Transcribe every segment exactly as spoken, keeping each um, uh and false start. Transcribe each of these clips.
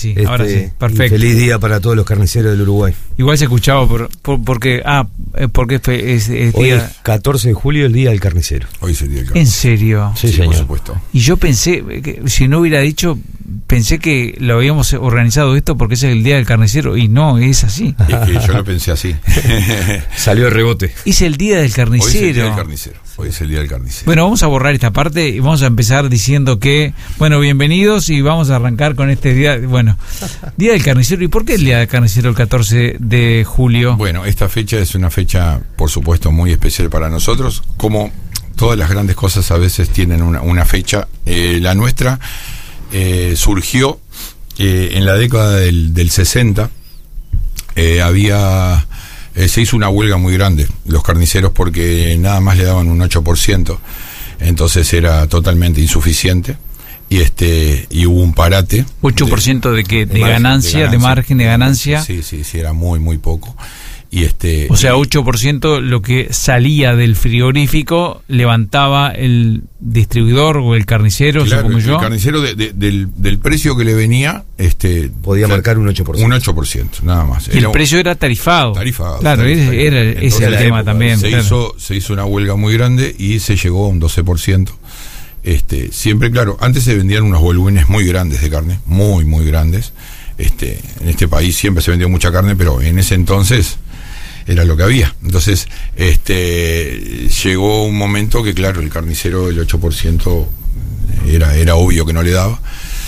sí, este, ahora sí, perfecto. Feliz día para todos los carniceros del Uruguay. Igual se escuchaba por, por, porque ah porque es, es Hoy día... es catorce de julio, el día del carnicero. Hoy es el día del carnicero. ¿En serio? Sí, Sí, señor. por supuesto. Y yo pensé, que si no hubiera dicho, pensé que lo habíamos organizado esto porque ese es el día del carnicero, y no, es así. Es que yo lo pensé así. Salió de rebote. Es el día del carnicero. Hoy es el día del carnicero. Hoy es el día del carnicero. Bueno, vamos a borrar esta parte y vamos a empezar diciendo que, bueno, bienvenidos, y vamos a arrancar con este día, bueno, Día del Carnicero. ¿Y por qué el Día del Carnicero el catorce de julio? Bueno, esta fecha es una fecha, por supuesto, muy especial para nosotros. Como todas las grandes cosas a veces tienen una, una fecha, eh, la nuestra eh, surgió eh, en la década del, del sesenta. Eh, había... Eh, se hizo una huelga muy grande, los carniceros, porque nada más le daban un ocho por ciento, entonces era totalmente insuficiente, y este y hubo un parate. ocho por ciento de, de, que, de, de, ganancia, margen, de ganancia, de margen de ganancia. Sí, sí, sí, era muy, muy poco. Y este, o sea, ocho por ciento lo que salía del frigorífico levantaba el distribuidor o el carnicero, claro, como el, yo. El carnicero de, de, del, del precio que le venía, este podía marcar un ocho por ciento. Un ocho por ciento, nada más. Y el precio era tarifado. Tarifado. Claro, tarifado. Era, era ese el tema época, también. Se, claro. hizo, se hizo una huelga muy grande y se llegó a un doce por ciento. Este, siempre, claro, antes se vendían unos volúmenes muy grandes de carne, muy, muy grandes. Este, en este país siempre se vendió mucha carne, pero en ese entonces era lo que había. Entonces, este, llegó un momento que, claro, el carnicero el ocho por ciento era, era obvio que no le daba.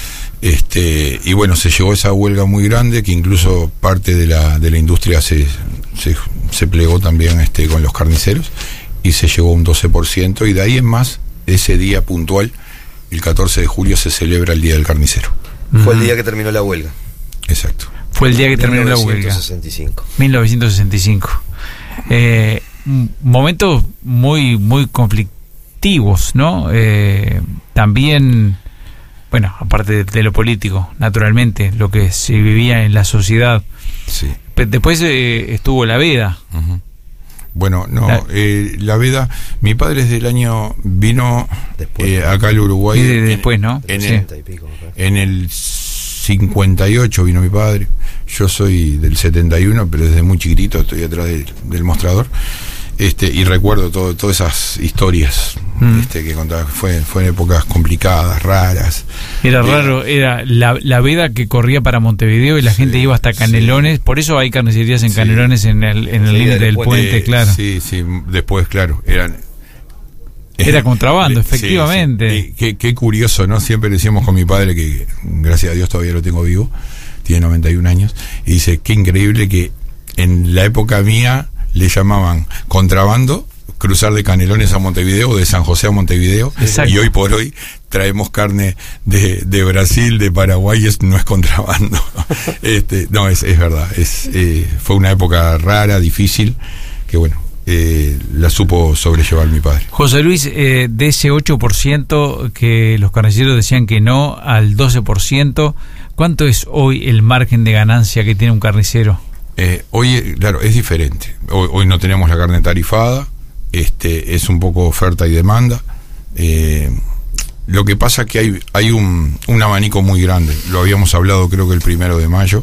Este, y bueno, se llegó a esa huelga muy grande, que incluso parte de la, de la industria se, se, se plegó también este, con los carniceros, y se llegó a un doce por ciento, y de ahí en más, ese día puntual, el catorce de julio, se celebra el Día del Carnicero. Fue el día que terminó la huelga. Exacto. Fue el día que terminó la huelga. mil novecientos sesenta y cinco. mil novecientos sesenta y cinco. Eh, momentos muy, muy conflictivos, ¿no? Eh, también, bueno, aparte de, de lo político, naturalmente, lo que se vivía en la sociedad. Sí. Después eh, estuvo la veda. Uh-huh. Bueno, no, la, eh, la veda, mi padre es del año, vino después, eh, acá al Uruguay. De, de, después, ¿no? En, sí. el, en el cincuenta y ocho vino mi padre. Yo soy del setenta y uno, pero desde muy chiquitito estoy atrás del, del mostrador. Este, y recuerdo todo, todas esas historias mm. este, que contaba. Fue, fue en épocas complicadas, raras. Era eh, raro, era la, la veda que corría para Montevideo y la sí, gente iba hasta Canelones. Sí. Por eso hay carnicerías en sí. Canelones en el en el sí, límite del puente, eh, claro. Sí, sí, después, claro, eran. Era contrabando, efectivamente. Sí, sí. Qué, qué curioso, ¿no? Siempre decíamos con mi padre, que gracias a Dios todavía lo tengo vivo, tiene noventa y un años, y dice, qué increíble que en la época mía le llamaban contrabando cruzar de Canelones a Montevideo, o de San José a Montevideo. Exacto. Y hoy por hoy traemos carne de, de Brasil, de Paraguay, es, no es contrabando. este, no, es, es verdad, es, eh, fue una época rara, difícil, que bueno, Eh, la supo sobrellevar mi padre. José Luis, eh, de ese ocho por ciento que los carniceros decían que no, al doce por ciento, ¿cuánto es hoy el margen de ganancia que tiene un carnicero? Eh, hoy, claro, es diferente. Hoy, hoy no tenemos la carne tarifada, este, es un poco oferta y demanda. Eh, lo que pasa es que hay, hay un, un abanico muy grande. Lo habíamos hablado, creo que el primero de mayo.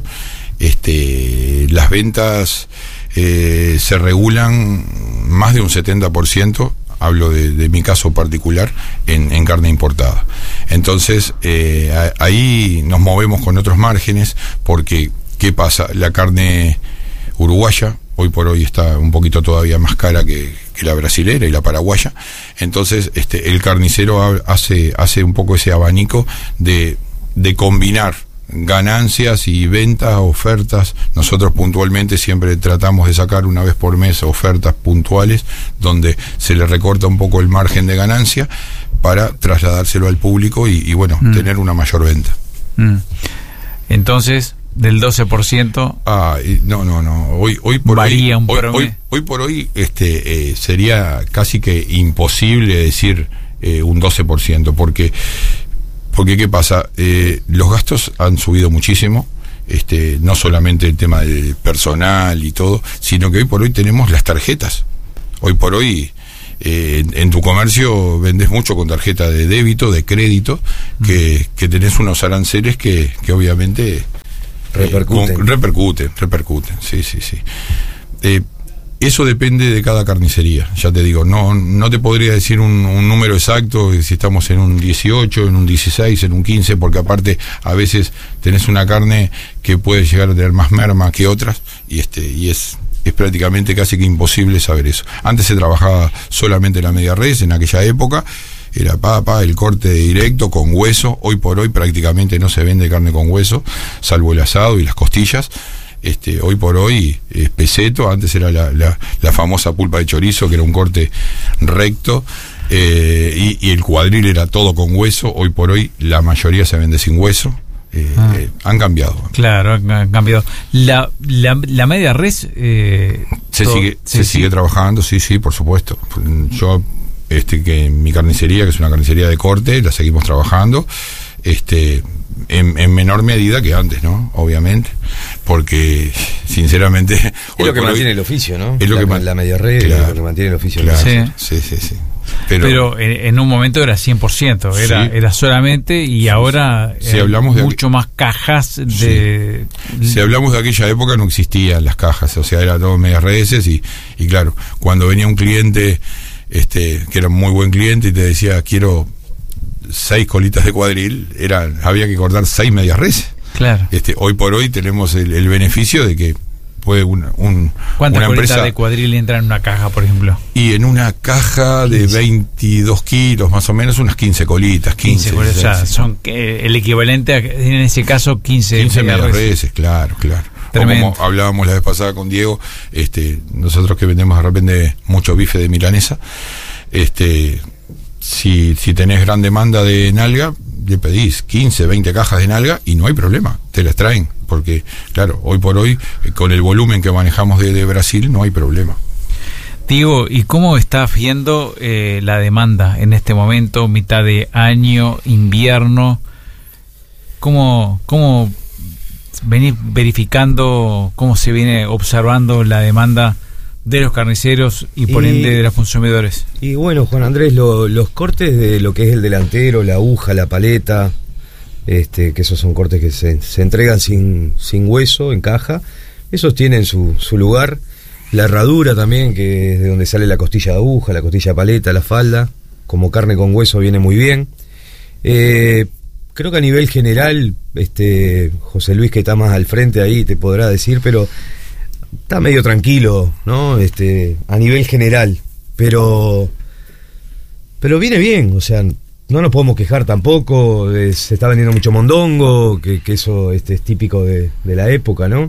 Este, las ventas Eh, se regulan más de un setenta por ciento, hablo de, de mi caso particular, en, en carne importada. Entonces, eh, a, ahí nos movemos con otros márgenes, porque, ¿qué pasa? La carne uruguaya, hoy por hoy está un poquito todavía más cara que, que la brasilera y la paraguaya. Entonces, este, el carnicero hace, hace un poco ese abanico de, de combinar ganancias y ventas, ofertas. Nosotros puntualmente siempre tratamos de sacar una vez por mes ofertas puntuales donde se le recorta un poco el margen de ganancia para trasladárselo al público y, y bueno, mm. tener una mayor venta. Mm. Entonces, del doce por ciento ah, no, no, no, hoy, hoy por varía hoy, un hoy, hoy, hoy por hoy este, eh, sería casi que imposible decir eh, un doce por ciento, porque Porque, ¿qué pasa? Eh, los gastos han subido muchísimo, este, no solamente el tema del personal y todo, sino que hoy por hoy tenemos las tarjetas. Hoy por hoy, eh, en, en tu comercio vendés mucho con tarjeta de débito, de crédito, que, que tenés unos aranceles que, que obviamente Repercuten. Eh, con, repercuten, repercuten, sí, sí, sí. Eh, Eso depende de cada carnicería, ya te digo, no no te podría decir un, un número exacto, si estamos en un dieciocho, en un dieciséis, en un quince, porque aparte a veces tenés una carne que puede llegar a tener más merma que otras, y este y es, es prácticamente casi que imposible saber eso. Antes se trabajaba solamente la media res, en aquella época, era pa, pa, el corte directo con hueso. Hoy por hoy prácticamente no se vende carne con hueso, salvo el asado y las costillas. Este, hoy por hoy es peseto, antes era la, la, la famosa pulpa de chorizo, que era un corte recto, eh, y, y el cuadril era todo con hueso. Hoy por hoy la mayoría se vende sin hueso. Eh, ah. eh, han cambiado. Claro, han cambiado. La, la, la media res... Eh, se todo, sigue, sí, se sí. sigue trabajando, sí, sí, por supuesto. Yo, este, que mi carnicería, que es una carnicería de corte, la seguimos trabajando. Este... En, en menor medida que antes, ¿no? Obviamente, porque sinceramente es lo que mantiene hoy, el oficio, ¿no? Es lo la, que man... la media red, claro, es lo que mantiene el oficio. Claro, sí. sí, sí, sí. Pero, Pero en, en un momento era cien por ciento, era, sí. era solamente, y sí, ahora si hablamos mucho de, más cajas de... Sí. Si hablamos de aquella época no existían las cajas, o sea, era todo medias redes, y, y claro, cuando venía un cliente, este, que era un muy buen cliente, y te decía, quiero seis colitas de cuadril, era, había que cortar seis medias reses. Claro. Este, hoy por hoy tenemos el, el beneficio de que puede una, un, ¿Cuántas una colitas empresa, de cuadril entran en una caja, por ejemplo? Y en una caja de veintidós kilos, más o menos, unas quince colitas, quince. quince colitas, o sea, son eh, el equivalente a, en ese caso, quince, quince medias reses, claro, claro. Tremendo. O como hablábamos la vez pasada con Diego, este, nosotros que vendemos de repente mucho bife de milanesa, este... Si, si tenés gran demanda de nalga, le pedís quince, veinte cajas de nalga y no hay problema, te las traen, porque claro, hoy por hoy, con el volumen que manejamos de, de Brasil, no hay problema. Diego, ¿y cómo estás viendo eh, la demanda en este momento, mitad de año, invierno? ¿Cómo, cómo venís verificando, cómo se viene observando la demanda de los carniceros y por y, ende de los consumidores? Y bueno, Juan Andrés, lo, los cortes de lo que es el delantero, la aguja, la paleta, este, que esos son cortes que se, se entregan sin, sin hueso, en caja, esos tienen su, su lugar. La herradura también, que es de donde sale la costilla de aguja, la costilla de paleta, la falda, como carne con hueso viene muy bien. Eh, creo que a nivel general, este, José Luis, que está más al frente ahí, te podrá decir, pero está medio tranquilo, ¿no? Este, a nivel general, pero pero viene bien, o sea, no nos podemos quejar tampoco. Eh, se está vendiendo mucho mondongo, que, que eso este, es típico de, de la época, ¿no?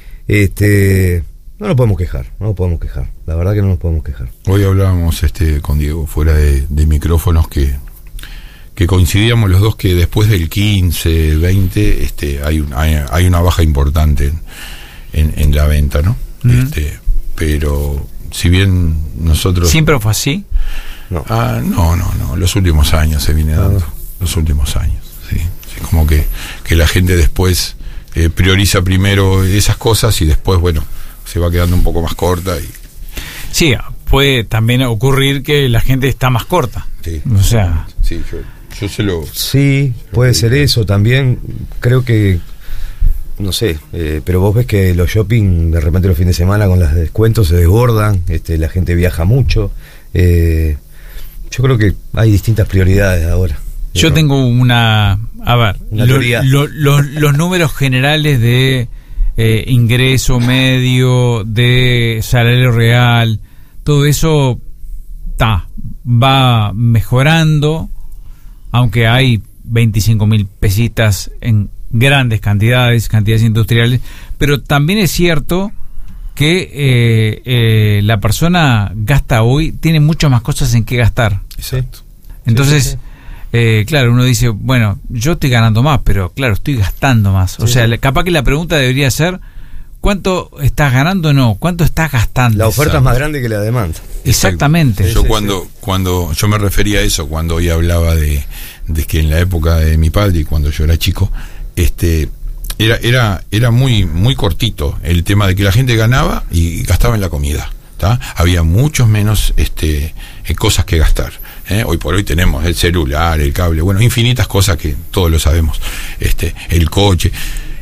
Este, no nos podemos quejar, no nos podemos quejar, la verdad que no nos podemos quejar. Hoy hablábamos este con Diego fuera de, de micrófonos que que coincidíamos los dos que después del quince, veinte, este, hay, un, hay, hay una baja importante en En, en la venta, ¿no? Uh-huh. Este, pero si bien nosotros... ¿Siempre fue así? No, ah, no, no, no, los últimos años se viene dando, uh-huh. los últimos años, sí, sí, como que, que la gente después eh, prioriza primero esas cosas y después, bueno, se va quedando un poco más corta. Y... Sí, puede también ocurrir que la gente está más corta. Sí, o sea... Sí, yo, yo se lo... Sí, puede ser eso también, creo que... No sé, eh, pero vos ves que los shopping de repente los fines de semana con los descuentos se desbordan, este, la gente viaja mucho. Eh, yo creo que hay distintas prioridades ahora. Yo tengo una... A ver, una lo, lo, lo, los números generales de eh, ingreso medio, de salario real, todo eso ta, va mejorando, aunque hay veinticinco mil pesitas en grandes cantidades, cantidades industriales, pero también es cierto que eh, eh, la persona gasta hoy, tiene muchas más cosas en que gastar. Exacto. Entonces, sí, sí, sí. Eh, claro, uno dice, bueno, yo estoy ganando más, pero claro, estoy gastando más. O sí, sea, sí. capaz que la pregunta debería ser, ¿cuánto estás ganando o no? ¿Cuánto estás gastando? La oferta Exacto. es más grande que la demanda. Exactamente. Sí, yo sí, cuando, sí. cuando yo me refería a eso, cuando hoy hablaba de, de que en la época de mi padre y cuando yo era chico, este era era era muy muy cortito el tema de que la gente ganaba y gastaba en la comida, ¿tá? Había muchos menos este eh, cosas que gastar, ¿eh? Hoy por hoy tenemos el celular, el cable, bueno, infinitas cosas que todos lo sabemos, este el coche.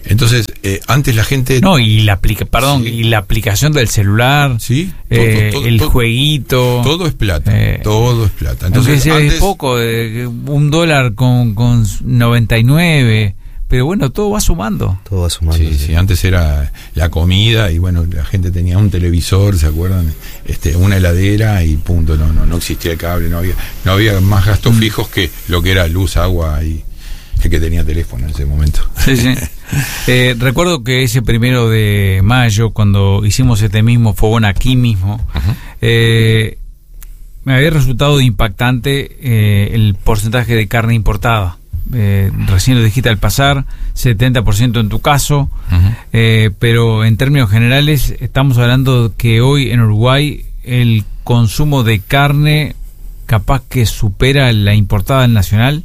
Entonces, eh, antes la gente... No, y la aplica, perdón, sí. y la aplicación del celular, sí, todo, eh, todo, el todo, jueguito... Todo es plata, eh, todo es plata. Entonces, antes, es poco, eh, un dólar con, con noventa y nueve... Pero bueno, todo va sumando. Todo va sumando. Sí, sí, antes era la comida y bueno, la gente tenía un televisor, ¿se acuerdan? Este, una heladera y punto, no, no, no existía el cable, no había, no había más gastos mm. fijos que lo que era luz, agua y el que tenía teléfono en ese momento. Sí, sí. eh, recuerdo que ese primero de mayo, cuando hicimos este mismo fogón aquí mismo, uh-huh. eh, me había resultado impactante eh, el porcentaje de carne importada. Eh, recién lo dijiste al pasar, setenta por ciento en tu caso, uh-huh. eh, pero en términos generales estamos hablando que hoy en Uruguay el consumo de carne capaz que supera la importada al nacional.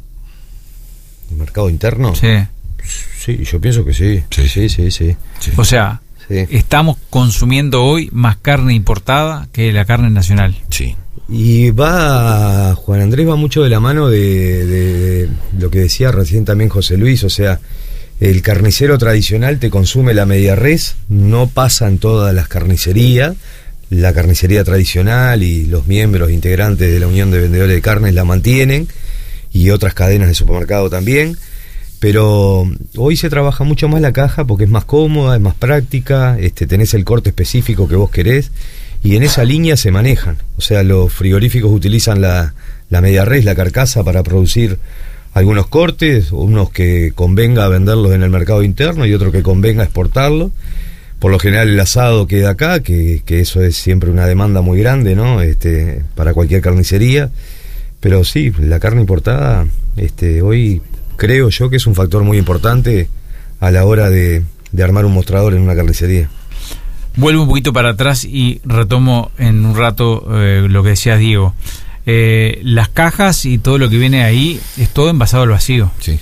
¿El mercado interno? Sí. Sí, yo pienso que sí. Sí, sí, sí. sí. sí. O sea, sí. estamos consumiendo hoy más carne importada que la carne nacional. Sí. Y va, Juan Andrés, va mucho de la mano de, de, de lo que decía recién también José Luis, o sea, el carnicero tradicional te consume la media res, no pasa en todas las carnicerías, la carnicería tradicional y los miembros integrantes de la Unión de Vendedores de Carnes la mantienen, y otras cadenas de supermercado también, pero hoy se trabaja mucho más la caja porque es más cómoda, es más práctica, este, tenés el corte específico que vos querés, y en esa línea se manejan. O sea, los frigoríficos utilizan la, la media res, la carcasa, para producir algunos cortes, unos que convenga venderlos en el mercado interno y otro que convenga exportarlos. Por lo general el asado queda acá, que, que eso es siempre una demanda muy grande, ¿no? Este, para cualquier carnicería. Pero sí, la carne importada, este, hoy creo yo que es un factor muy importante a la hora de, de armar un mostrador en una carnicería. Vuelvo un poquito para atrás y retomo en un rato eh, lo que decías, Diego. Eh, las cajas y todo lo que viene ahí es todo envasado al vacío. Sí.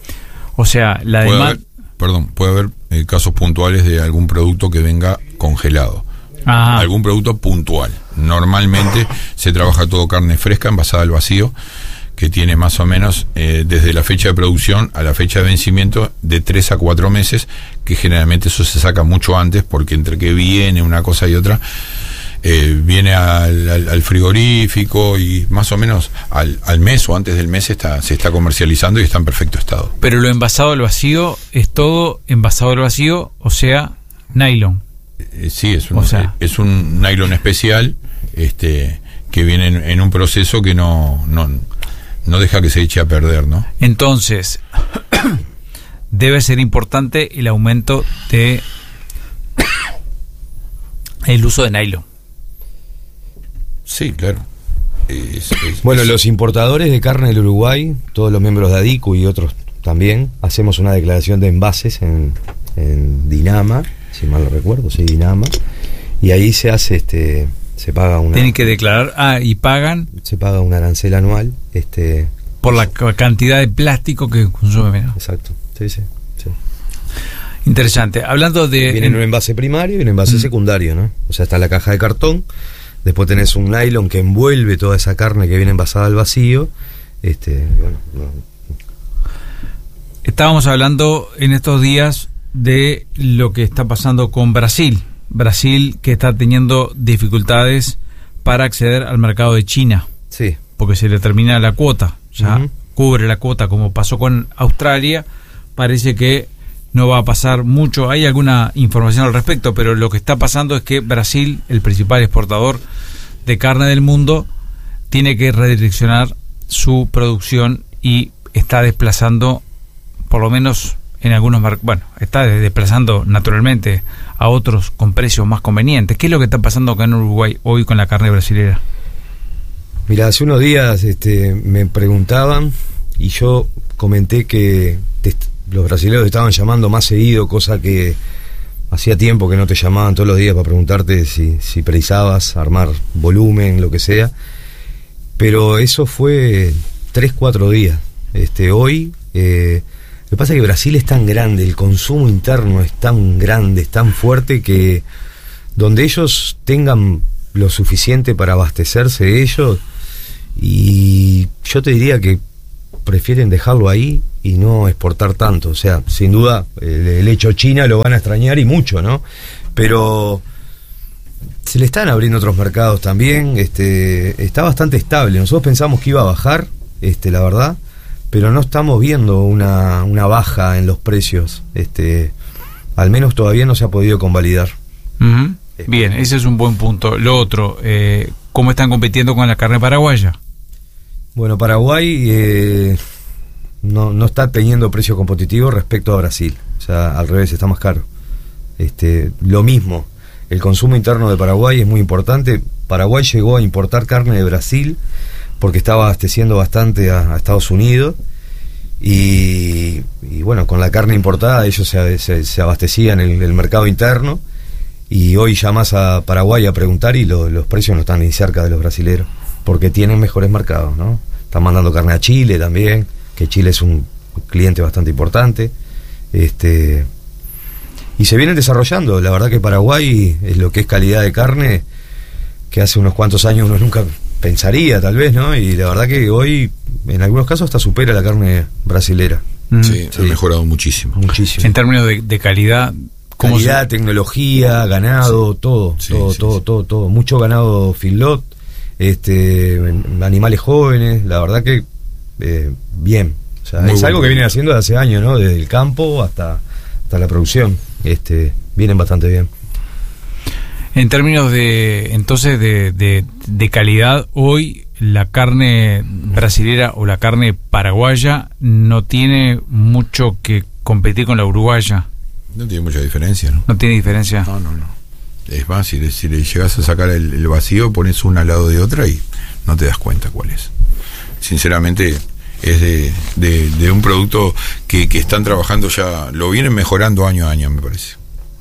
O sea, la demanda... Perdón, puede haber eh, casos puntuales de algún producto que venga congelado. Ajá. Algún producto puntual. Normalmente se trabaja todo carne fresca, envasada al vacío, que tiene más o menos eh, desde la fecha de producción a la fecha de vencimiento de tres a cuatro meses, que generalmente eso se saca mucho antes, porque entre que viene una cosa y otra, eh, viene al, al, al frigorífico y más o menos al, al mes o antes del mes está, se está comercializando y está en perfecto estado. Pero lo envasado al vacío es todo envasado al vacío, o sea, nylon. Eh, sí, es un, o sea, es un nylon especial, este, que viene en, en un proceso que no... no no deja que se eche a perder, ¿no? Entonces, debe ser importante el aumento de el uso de nylon. Sí, claro. Es, es, bueno, es... los importadores de carne del Uruguay, todos los miembros de ADICU y otros también, hacemos una declaración de envases en, en Dinama, si mal no recuerdo, sí, Dinama, y ahí se hace este... se paga una... Tienen que declarar, ah, y pagan... Se paga un arancel anual, este... por la cantidad de plástico que consume, ¿no? Exacto, sí, sí, sí. Interesante. Hablando de... Viene en un envase primario y un envase mm. secundario, ¿no? O sea, está la caja de cartón, después tenés un nylon que envuelve toda esa carne que viene envasada al vacío, este... bueno, no. Estábamos hablando en estos días de lo que está pasando con Brasil. Brasil, que está teniendo dificultades para acceder al mercado de China. Sí. Porque se le termina la cuota. Ya uh-huh. cubre la cuota, como pasó con Australia. Parece que no va a pasar mucho. Hay alguna información al respecto, pero lo que está pasando es que Brasil, el principal exportador de carne del mundo, tiene que redireccionar su producción y está desplazando, por lo menos en algunos mercados, bueno, está desplazando naturalmente a otros con precios más convenientes. ¿Qué es lo que está pasando acá en Uruguay hoy con la carne brasilera? Mira, hace unos días este, me preguntaban y yo comenté que te, los brasileños te estaban llamando más seguido, cosa que hacía tiempo que no te llamaban todos los días para preguntarte si, si precisabas armar volumen, lo que sea. Pero eso fue tres, cuatro días. Este, hoy... Eh, Lo que pasa es que Brasil es tan grande, el consumo interno es tan grande, es tan fuerte, que donde ellos tengan lo suficiente para abastecerse de ellos, y yo te diría que prefieren dejarlo ahí y no exportar tanto. O sea, sin duda, el, el hecho China lo van a extrañar y mucho, ¿no? Pero se le están abriendo otros mercados también. Este, está bastante estable. Nosotros pensamos que iba a bajar, este, la verdad, pero no estamos viendo una, una baja en los precios. Este, al menos todavía no se ha podido convalidar. Uh-huh. Bien, ese es un buen punto. Lo otro, eh, ¿cómo están compitiendo con la carne paraguaya? Bueno, Paraguay eh, no, no está teniendo precio competitivo respecto a Brasil. O sea, al revés, está más caro. Este, lo mismo, el consumo interno de Paraguay es muy importante. Paraguay llegó a importar carne de Brasil porque estaba abasteciendo bastante a, a Estados Unidos. Y, y bueno, con la carne importada ellos se, se, se abastecían en el, el mercado interno. Y hoy llamas a Paraguay a preguntar y lo, los precios no están ni cerca de los brasileros, porque tienen mejores mercados, ¿no? Están mandando carne a Chile también, que Chile es un cliente bastante importante. Este, y se vienen desarrollando. La verdad que Paraguay es lo que es calidad de carne, que hace unos cuantos años uno nunca pensaría, tal vez, ¿no? Y la verdad que hoy, en algunos casos, hasta supera la carne brasilera. Sí, sí. Ha mejorado muchísimo. Muchísimo. En términos de, de calidad... Calidad, se... tecnología, ganado, sí. todo, sí, todo, sí, todo, sí. todo, todo. Mucho ganado feedlot, este, animales jóvenes, la verdad que eh, bien. O sea, es algo que vienen haciendo desde hace años, ¿no? Desde el campo hasta, hasta la producción. Este, vienen bastante bien. En términos de, entonces, de, de, de calidad, hoy la carne brasilera o la carne paraguaya no tiene mucho que competir con la uruguaya. No tiene mucha diferencia, ¿no? No tiene diferencia. No, no, no. Es más, si le, si le llegas a sacar el, el vacío, pones una al lado de otra y no te das cuenta cuál es. Sinceramente, es de, de, de un producto que, que están trabajando ya, lo vienen mejorando año a año, me parece.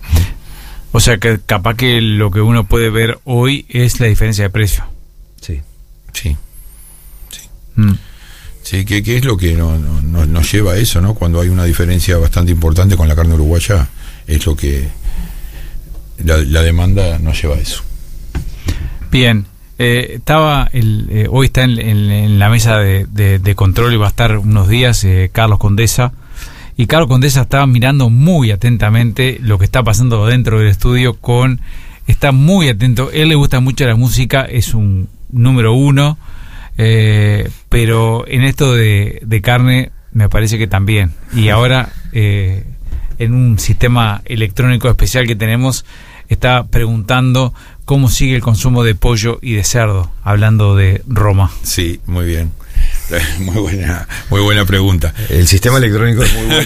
O sea, que capaz que lo que uno puede ver hoy es la diferencia de precio. Sí. Sí. Sí. Mm. Sí, ¿qué, qué es lo que no, no, no, nos lleva a eso, ¿no? Cuando hay una diferencia bastante importante con la carne uruguaya, es lo que la, la demanda nos lleva a eso. Bien, eh, estaba el, eh, hoy está en, en, en la mesa de, de, de control y va a estar unos días eh, Carlos Condesa, y Carlos Condesa estaba mirando muy atentamente lo que está pasando dentro del estudio, con está muy atento, él le gusta mucho la música, es un número uno. Eh, pero en esto de, de carne me parece que también, y ahora eh, en un sistema electrónico especial que tenemos está preguntando cómo sigue el consumo de pollo y de cerdo, hablando de Roma. Sí, muy bien, muy buena, muy buena pregunta. El sistema electrónico es muy bueno.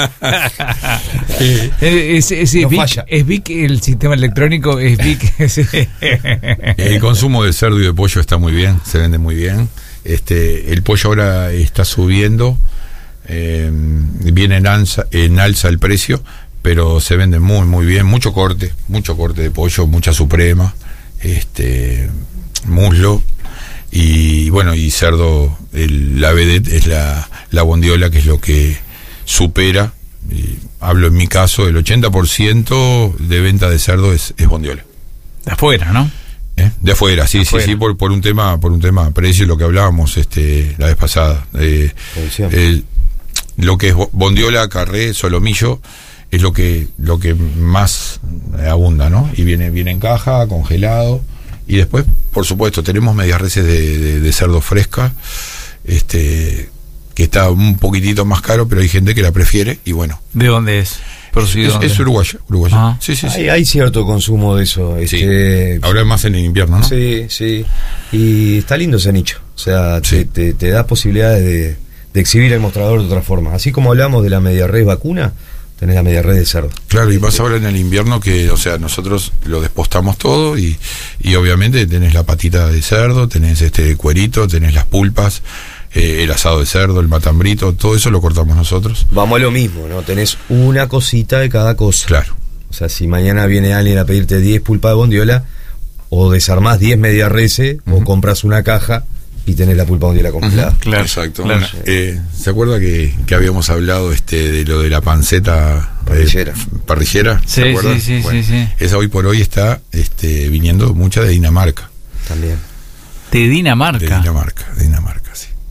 eh, es, es, es, no Vic, falla. es Vic el sistema electrónico, es Vic. El consumo de cerdo y de pollo está muy bien, se vende muy bien. Este, el pollo ahora está subiendo, eh, viene en alza, en alza el precio, pero se vende muy muy bien, mucho corte, mucho corte de pollo, mucha suprema, este, muslo. Y bueno, y cerdo, el, la vedette es la, la bondiola, que es lo que supera, y hablo en mi caso, el ochenta por ciento de venta de cerdo es, es bondiola. De afuera, ¿no? ¿Eh? De afuera, sí, de afuera. sí, sí, por, por un tema, por un tema precio, lo que hablábamos este la vez pasada. Eh, el, lo que es bondiola, carré, solomillo, es lo que, lo que más abunda, ¿no? Y viene, viene en caja, congelado. Y después, por supuesto, tenemos medias reses de, de, de cerdo fresca, este, que está un poquitito más caro, pero hay gente que la prefiere, y bueno. ¿De dónde es? Es, es, es uruguayo, uruguayo. Ah. Sí, sí, sí. Hay, hay cierto consumo de eso. Este, sí. Ahora es más en el invierno, ¿no? Sí, sí. Y está lindo ese nicho. O sea, sí. te, te, te da posibilidades de, de exhibir el mostrador de otra forma. Así como hablamos de la media res vacuna, tenés la media res de cerdo. Claro, y pasa ahora en el invierno que, o sea, nosotros lo despostamos todo y, y obviamente tenés la patita de cerdo, tenés este cuerito, tenés las pulpas, eh, el asado de cerdo, el matambrito, todo eso lo cortamos nosotros. Vamos a lo mismo, ¿no? Tenés una cosita de cada cosa. Claro. O sea, si mañana viene alguien a pedirte diez pulpas de bondiola, o desarmás diez media reses, uh-huh. o compras una caja y tenés la pulpa bondiola congelada. Uh-huh. Claro, exacto. Claro. Eh, ¿Se acuerda que, que habíamos hablado este de lo de la panceta parrillera? Eh, parrillera, sí, ¿se acuerdan? Sí, sí, bueno, sí, sí. Esa hoy por hoy está este, viniendo mucha de Dinamarca. También. De Dinamarca. De Dinamarca, de Dinamarca, sí.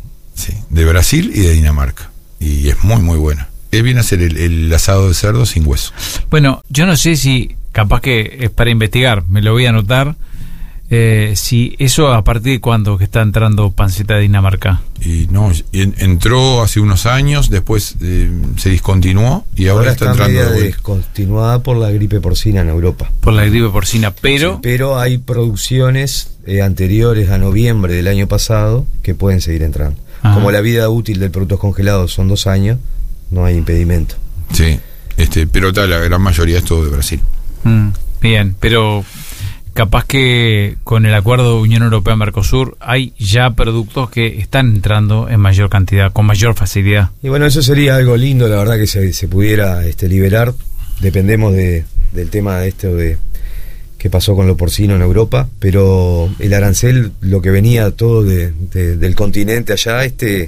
sí, de Brasil y de Dinamarca. Y es muy, muy buena. Es bien hacer el, el asado de cerdo sin hueso. Bueno, yo no sé si, capaz que es para investigar, me lo voy a anotar, eh, si eso a partir de cuándo que está entrando panceta de Dinamarca. Y no, en, entró hace unos años, después eh, se discontinuó y ahora, ahora está, está entrando media de descontinuada por la gripe porcina en Europa. Por la gripe porcina, pero... Sí, pero hay producciones eh, anteriores a noviembre del año pasado que pueden seguir entrando. Ajá. Como la vida útil del producto congelado son dos años, no hay impedimento. Sí, este, pero tal, la gran mayoría es todo de Brasil. Mm, bien, pero... capaz que con el acuerdo Unión Europea-Mercosur hay ya productos que están entrando en mayor cantidad, con mayor facilidad. Y bueno, eso sería algo lindo, la verdad, que se, se pudiera este, liberar. Dependemos de, del tema de esto de que pasó con lo porcino en Europa, pero el arancel, lo que venía todo de, de, del continente allá, este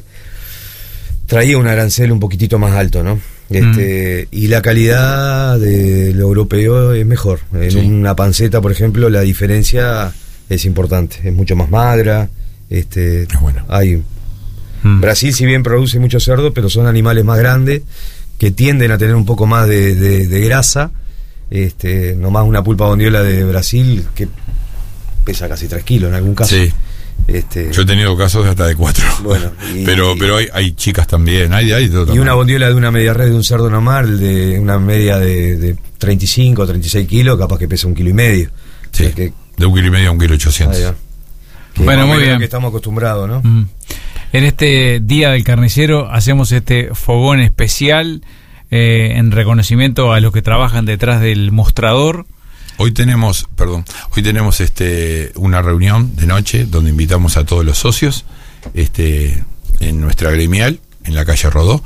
traía un arancel un poquitito más alto, ¿no? Este, mm. Y la calidad de lo europeo es mejor. En sí. una panceta, por ejemplo, la diferencia es importante, es mucho más magra. Este, es bueno. Hay mm. Brasil, si bien produce mucho cerdo, pero son animales más grandes que tienden a tener un poco más de, de, de grasa. Este, nomás una pulpa bondiola de Brasil que pesa casi tres kilos en algún caso. Sí. Este, yo he tenido casos de hasta de cuatro. Bueno, y, pero pero hay, hay chicas también, hay, hay todo y también. Una bondiola de una media red de un cerdo normal, de una media de, de treinta y cinco, treinta y seis kilos, capaz que pesa un kilo y medio. Sí, o sea que, de un kilo y medio a un kilo ochocientos. Bueno, muy bien. Que estamos acostumbrados, ¿no? Mm. En este Día del Carnicero hacemos este fogón especial eh, en reconocimiento a los que trabajan detrás del mostrador. Hoy tenemos, perdón, hoy tenemos este una reunión de noche donde invitamos a todos los socios, este, en nuestra gremial, en la calle Rodó,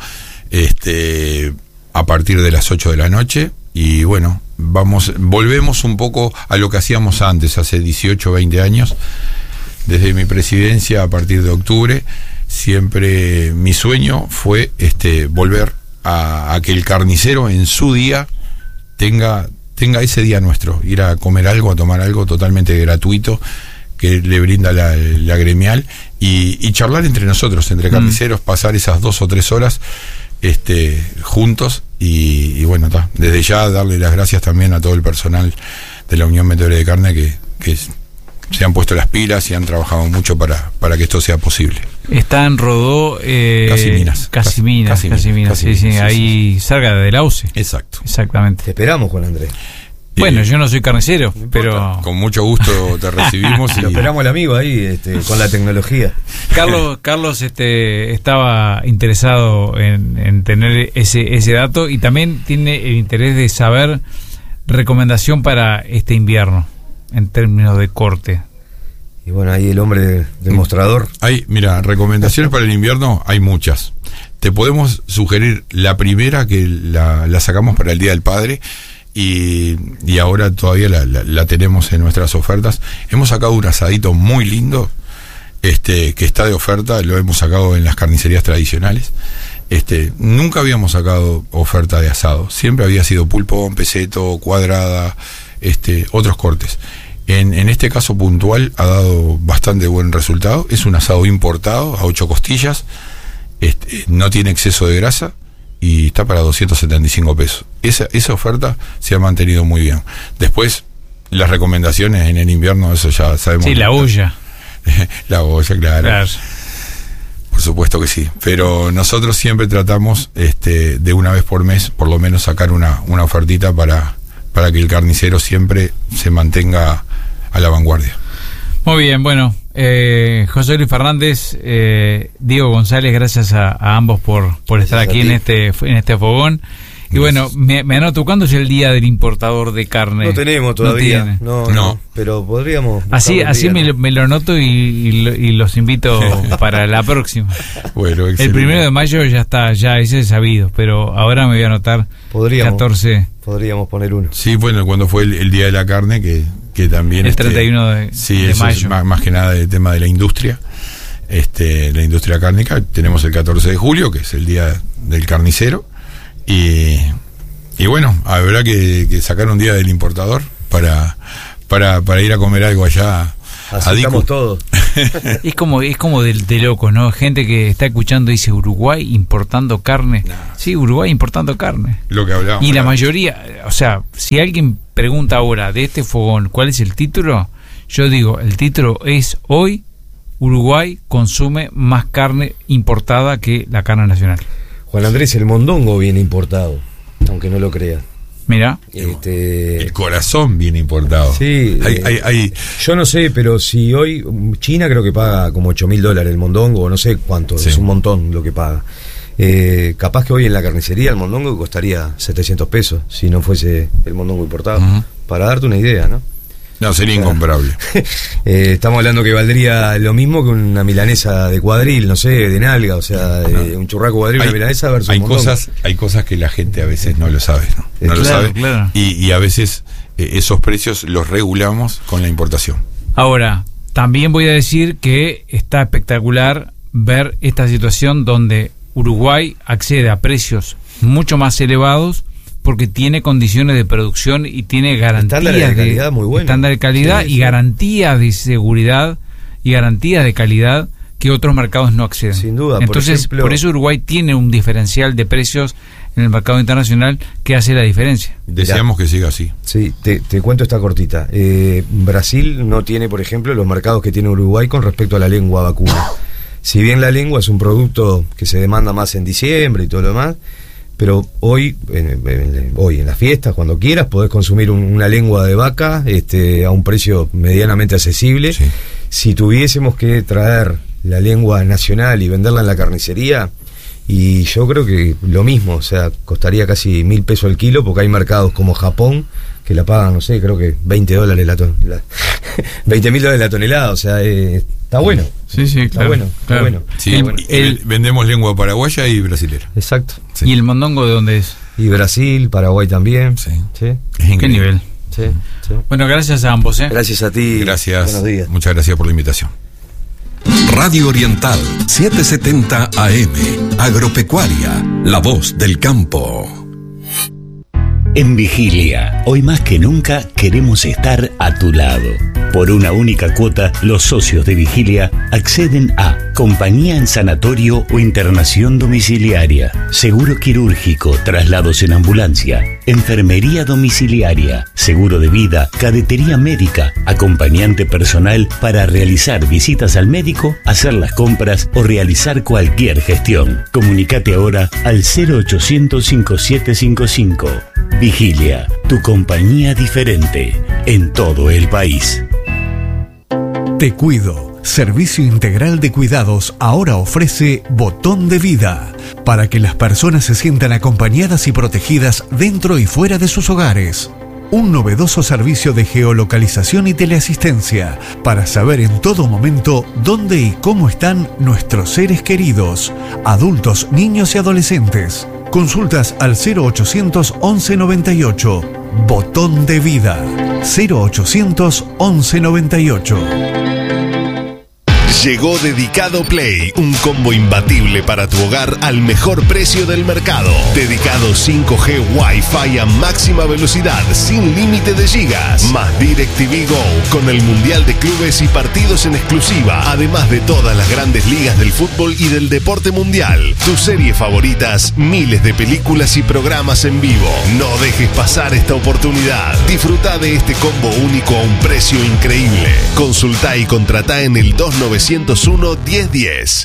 este, a partir de las ocho de la noche, y bueno, vamos, volvemos un poco a lo que hacíamos antes, hace dieciocho, veinte años, desde mi presidencia a partir de octubre, siempre mi sueño fue este volver a, a que el carnicero en su día tenga tenga ese día nuestro, ir a comer algo, a tomar algo totalmente gratuito que le brinda la, la gremial y, y charlar entre nosotros, entre carniceros, mm. pasar esas dos o tres horas este juntos y, y bueno, ta, desde ya darle las gracias también a todo el personal de la Unión Vendedores de Carne que, que se han puesto las pilas y han trabajado mucho para, para que esto sea posible. Está en Rodó... Eh, Casiminas. Casiminas, Casiminas, sí, sí, sí, ahí sí, cerca de Lauce. Exacto. Exactamente. Te esperamos, Juan Andrés. Bueno, eh, yo no soy carnicero, no pero... Con mucho gusto te recibimos. Y lo esperamos el amigo ahí, este, con la tecnología. Carlos Carlos este, estaba interesado en, en tener ese, ese dato y también tiene el interés de saber recomendación para este invierno, en términos de corte. Y bueno, ahí el hombre del, del mostrador. Hay, mira, recomendaciones para el invierno hay muchas. Te podemos sugerir la primera, que la, la sacamos para el Día del Padre y, y ahora todavía la, la, la tenemos en nuestras ofertas. Hemos sacado un asadito muy lindo, este, que está de oferta, lo hemos sacado en las carnicerías tradicionales. Este, nunca habíamos sacado oferta de asado, siempre había sido pulpón, peseto, cuadrada, este, otros cortes. En, en este caso puntual ha dado bastante buen resultado. Es un asado importado a ocho costillas, este, no tiene exceso de grasa y está para doscientos setenta y cinco pesos. Esa, esa oferta se ha mantenido muy bien. Después, las recomendaciones en el invierno, eso ya sabemos. Sí, la olla. La olla, claro. claro. Por supuesto que sí. Pero nosotros siempre tratamos este, de una vez por mes, por lo menos sacar una, una ofertita para, para que el carnicero siempre se mantenga a la vanguardia. Muy bien, bueno, eh, José Luis Fernández, eh, Diego González, gracias a, a ambos por, por estar gracias aquí en este, en este fogón. Y bueno, me, me anoto, ¿cuándo es el día del importador de carne? No tenemos todavía, no, no, no, pero podríamos... Así así día, me, ¿no? me lo anoto y, y, lo, y los invito para la próxima. Bueno, excelente. El primero de mayo ya está, ya ese es sabido, pero ahora me voy a anotar podríamos, catorce. Podríamos poner uno. Sí, bueno, cuando fue el, el Día de la Carne, que, que también... El treinta y uno de, sí, de eso mayo. Es más, más que nada el tema de la industria, este, la industria cárnica. Tenemos el catorce de julio, que es el Día del Carnicero, y... Y bueno, habrá que, que sacar un día del importador para, para, para ir a comer algo allá. Aceptamos todo. Es como es como de, de locos, ¿no? Gente que está escuchando y dice Uruguay importando carne. No. Sí, Uruguay importando carne. Lo que hablábamos. Y la mayoría, o sea, si alguien pregunta ahora de este fogón, ¿cuál es el título? Yo digo, el título es hoy Uruguay consume más carne importada que la carne nacional. Juan Andrés, el mondongo viene importado, aunque no lo crean. Mira, este... el corazón viene importado. Sí, hay, eh, hay, hay... yo no sé, pero si hoy China creo que paga como ocho mil dólares el mondongo, no sé cuánto, sí. Es un montón lo que paga. Eh, capaz que hoy en la carnicería el mondongo costaría setecientos pesos si no fuese el mondongo importado. Uh-huh. Para darte una idea, ¿no? No, sería o sea, incomparable. eh, estamos hablando que valdría lo mismo que una milanesa de cuadril, no sé, de nalga, o sea, no. eh, un churraco cuadril, hay, una milanesa versus hay un mondongo. cosas, hay cosas que la gente a veces no lo sabe, ¿no? No claro, lo sabe. Claro. Y, y a veces eh, esos precios los regulamos con la importación. Ahora, también voy a decir que está espectacular ver esta situación donde Uruguay accede a precios mucho más elevados porque tiene condiciones de producción y tiene garantías estándar de calidad de, muy bueno. estándar de calidad sí, y sí. garantía de seguridad y garantías de calidad que otros mercados no acceden. Sin duda. Entonces, por, ejemplo, por eso Uruguay tiene un diferencial de precios en el mercado internacional que hace la diferencia. Deseamos Mirá, que siga así. Sí, te, te cuento esta cortita. Eh, Brasil no tiene, por ejemplo, los mercados que tiene Uruguay con respecto a la lengua vacuna. Si bien la lengua es un producto que se demanda más en diciembre y todo lo demás, pero hoy, en, en, hoy en las fiestas, cuando quieras, podés consumir un, una lengua de vaca este, a un precio medianamente accesible. Sí. Si tuviésemos que traer la lengua nacional y venderla en la carnicería, y yo creo que lo mismo, o sea, costaría casi mil pesos el kilo, porque hay mercados como Japón que la pagan, no sé, creo que veinte dólares la, ton, la veinte mil dólares la tonelada, o sea, eh, está bueno. Sí, sí, está claro, bueno, claro. Está bueno. Sí, está bueno. El, vendemos lengua paraguaya y brasilera. Exacto. Sí. ¿Y el mondongo de dónde es? Y Brasil, Paraguay también. Sí. ¿Sí? ¿Qué nivel? Sí, sí. Bueno, gracias a ambos, ¿eh? Gracias a ti. Gracias. Buenos días. Muchas gracias por la invitación. Radio Oriental setecientos setenta A M, Agropecuaria, la voz del campo. En Vigilia, hoy más que nunca queremos estar a tu lado. Por una única cuota, los socios de Vigilia acceden a compañía en sanatorio o internación domiciliaria, seguro quirúrgico, traslados en ambulancia, enfermería domiciliaria, seguro de vida, cadetería médica, acompañante personal para realizar visitas al médico, hacer las compras o realizar cualquier gestión. Comunicate ahora al cero ochocientos cincuenta y siete cincuenta y cinco. Vigilia, tu compañía diferente en todo el país. Te Cuido, servicio integral de cuidados, ahora ofrece Botón de Vida, para que las personas se sientan acompañadas y protegidas dentro y fuera de sus hogares. Un novedoso servicio de geolocalización y teleasistencia, para saber en todo momento dónde y cómo están nuestros seres queridos, adultos, niños y adolescentes. Consultas al cero ochocientos once noventa y ocho. Botón de Vida. cero ochocientos once noventa y ocho. Llegó Dedicado Play, un combo imbatible para tu hogar al mejor precio del mercado. Dedicado cinco G Wi-Fi a máxima velocidad, sin límite de gigas. Más DirecTV Go, con el Mundial de Clubes y partidos en exclusiva. Además de todas las grandes ligas del fútbol y del deporte mundial. Tus series favoritas, miles de películas y programas en vivo. No dejes pasar esta oportunidad. Disfruta de este combo único a un precio increíble. Consulta y contratá en el dos nueve cero uno, diez diez.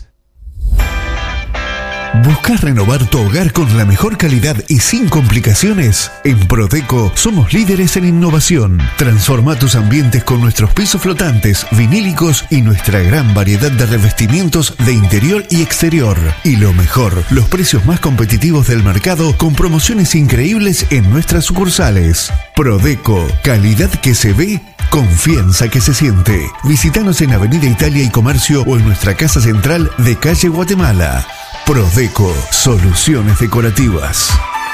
¿Buscas renovar tu hogar con la mejor calidad y sin complicaciones? En Prodeco somos líderes en innovación. Transforma tus ambientes con nuestros pisos flotantes, vinílicos y nuestra gran variedad de revestimientos de interior y exterior. Y lo mejor, los precios más competitivos del mercado con promociones increíbles en nuestras sucursales. Prodeco, calidad que se ve, confianza que se siente. Visítanos en Avenida Italia y Comercio o en nuestra casa central de calle Guatemala. Prodeco, soluciones decorativas.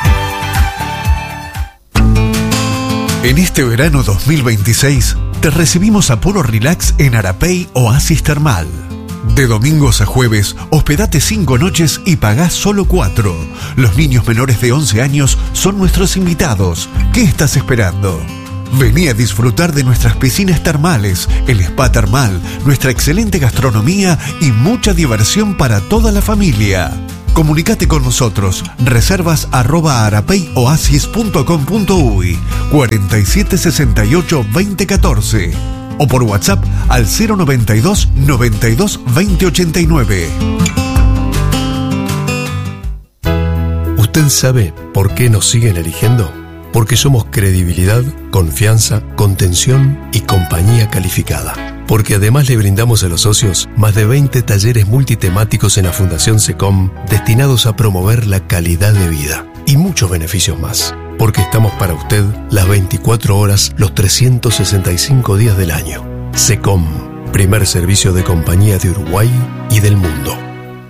En este verano dos mil veintiséis, te recibimos a Puro Relax en Arapey Oasis Termal. De domingos a jueves, hospedate cinco noches y pagás solo cuatro. Los niños menores de once años son nuestros invitados. ¿Qué estás esperando? Vení a disfrutar de nuestras piscinas termales, el spa termal, nuestra excelente gastronomía y mucha diversión para toda la familia. Comunicate con nosotros, reservas arroba arapeyoasis punto com punto uy, cuarenta y siete sesenta y ocho veinte catorce o por WhatsApp al cero noventa y dos noventa y dos veinte ochenta y nueve. ¿Usted sabe por qué nos siguen eligiendo? Porque somos credibilidad, confianza, contención y compañía calificada. Porque además le brindamos a los socios más de veinte talleres multitemáticos en la Fundación SECOM destinados a promover la calidad de vida y muchos beneficios más. Porque estamos para usted las veinticuatro horas, los trescientos sesenta y cinco días del año. SECOM, primer servicio de compañía de Uruguay y del mundo.